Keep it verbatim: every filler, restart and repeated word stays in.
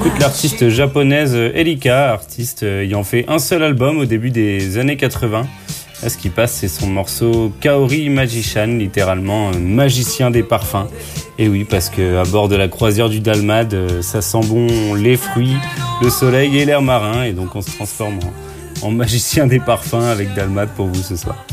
écoute l'artiste japonaise Erika, artiste ayant fait un seul album au début des années quatre-vingts. Là, ce qui passe, c'est son morceau Kaori Magician, littéralement magicien des parfums. Et oui, parce que à bord de la croisière du Dalmade, ça sent bon les fruits, le soleil et l'air marin. Et donc on se transforme en, en magicien des parfums avec Dalmade pour vous ce soir.